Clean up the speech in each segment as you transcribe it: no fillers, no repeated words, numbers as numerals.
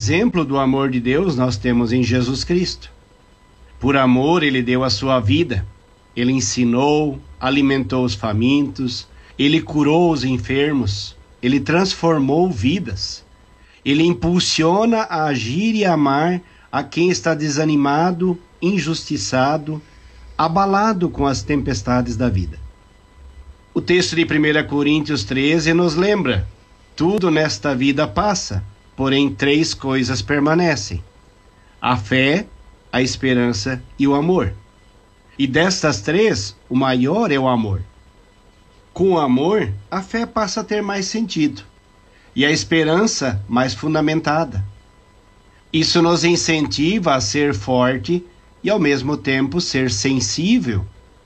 exemplo do amor de Deus nós temos em Jesus Cristo. Por amor, ele deu a sua vida. Ele ensinou, alimentou os famintos, ele curou os enfermos, ele transformou vidas. Ele impulsiona a agir e amar a quem está desanimado, injustiçado, abalado com as tempestades da vida. O texto de 1 Coríntios 13 nos lembra: tudo nesta vida passa, porém 3 coisas permanecem: a fé, a esperança e o amor. E destas 3, o maior é o amor. Com o amor, a fé passa a ter mais sentido e a esperança mais fundamentada. Isso nos incentiva a ser forte e ao mesmo tempo ser sensível.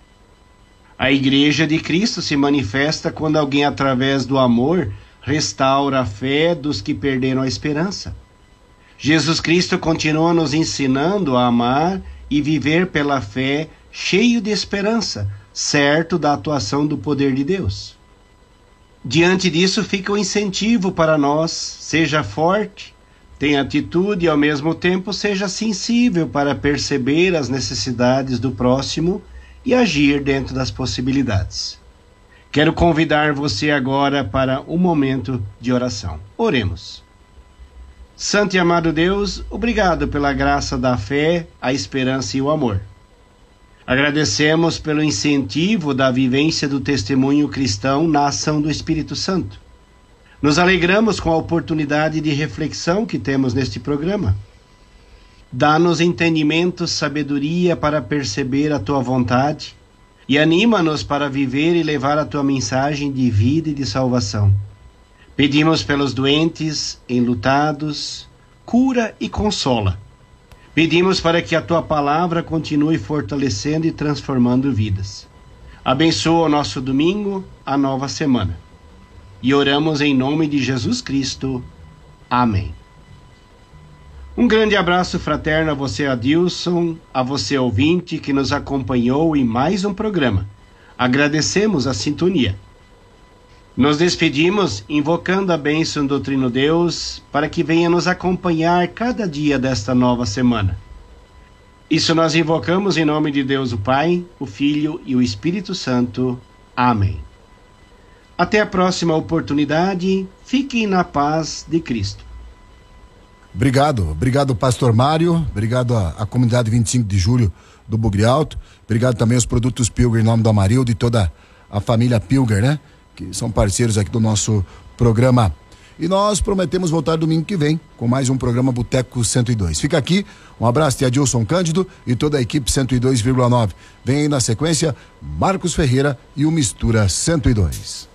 A Igreja de Cristo se manifesta quando alguém, através do amor, restaura a fé dos que perderam a esperança. Jesus Cristo continua nos ensinando a amar e viver pela fé, cheio de esperança, certo da atuação do poder de Deus. Diante disso fica o incentivo para nós: seja forte, tenha atitude e ao mesmo tempo seja sensível para perceber as necessidades do próximo e agir dentro das possibilidades. Quero convidar você agora para um momento de oração. Oremos. Santo e amado Deus, obrigado pela graça da fé, a esperança e o amor. Agradecemos pelo incentivo da vivência do testemunho cristão na ação do Espírito Santo. Nos alegramos com a oportunidade de reflexão que temos neste programa. Dá-nos entendimento, sabedoria para perceber a Tua vontade e anima-nos para viver e levar a Tua mensagem de vida e de salvação. Pedimos pelos doentes, enlutados, cura e consola. Pedimos para que a Tua palavra continue fortalecendo e transformando vidas. Abençoa o nosso domingo, a nova semana. E oramos em nome de Jesus Cristo. Amém. Um grande abraço fraterno a você, Adilson, a você, ouvinte, que nos acompanhou em mais um programa. Agradecemos a sintonia. Nos despedimos invocando a bênção do Trino Deus para que venha nos acompanhar cada dia desta nova semana. Isso nós invocamos em nome de Deus o Pai, o Filho e o Espírito Santo. Amém. Até a próxima oportunidade. Fiquem na paz de Cristo. Obrigado Pastor Mário, obrigado à comunidade 25 de julho do Bugre Alto, obrigado também aos produtos Pilger em nome do Amarildo e toda a família Pilger, né? Que são parceiros aqui do nosso programa. E nós prometemos voltar domingo que vem com mais um programa Boteco 102. Fica aqui, um abraço de Adilson Cândido e toda a equipe 102,9. Vem aí na sequência Marcos Ferreira e o Mistura 102.